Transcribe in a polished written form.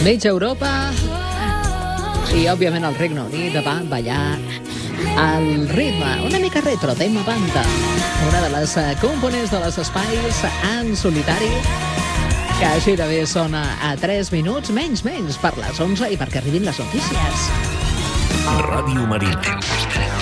Mitja Europa i, òbviament, el Regne Unit va ballar al ritme una mica retro d'Emma Banda, una de les components de les espais en solitari, que així de bé sona a 3 minuts, menys, per les 11 i perquè arribin les notícies. Ràdio Marina.